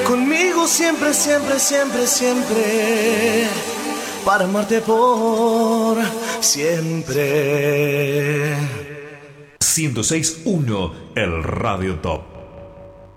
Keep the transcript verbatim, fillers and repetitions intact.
conmigo siempre, siempre, siempre, siempre, para amarte por siempre. ciento seis punto uno, el Radio Top.